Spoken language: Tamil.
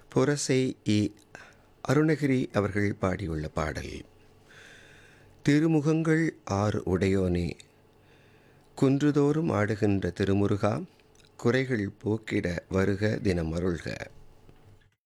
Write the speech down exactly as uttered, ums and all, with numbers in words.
புரசை இ அருணகிரி அவர்கள் பாடியுள்ள பாடல். திருமுகங்கள் ஆறு உடையோனே, குன்றுதோறும் ஆடுகின்ற திருமுருகா, குறைகள் போக்கிட வருக தினம் அருள்க.